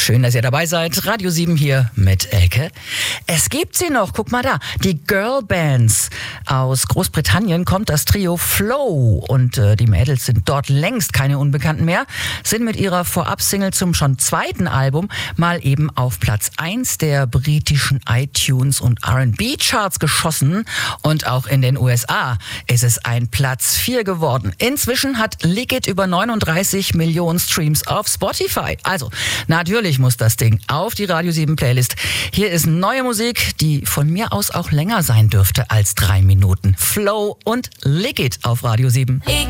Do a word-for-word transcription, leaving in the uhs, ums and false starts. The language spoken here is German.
Schön, dass ihr dabei seid. Radio sieben hier mit Elke. Es gibt sie noch, guck mal da. Die Girlbands. Aus Großbritannien kommt das Trio Flow. Und äh, die Mädels sind dort längst keine Unbekannten mehr. Sind mit ihrer Vorab-Single zum schon zweiten Album mal eben auf Platz eins der britischen iTunes- und R and B-Charts geschossen. Und auch in den U S A ist es ein Platz vier geworden. Inzwischen hat Lick It über neununddreißig Millionen Streams auf Spotify. Also, natürlich muss das Ding auf die Radio sieben Playlist. Hier ist neue Musik, die von mir aus auch länger sein dürfte als drei Minuten. Flow und Lick It auf Radio sieben.